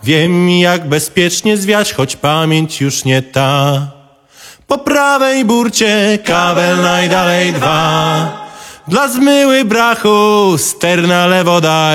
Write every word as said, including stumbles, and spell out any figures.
Wiem, jak bezpiecznie zwiać, choć pamięć już nie ta. Po prawej burcie kabel najdalej dwa. Dla zmyły brachu ster na lewo daj.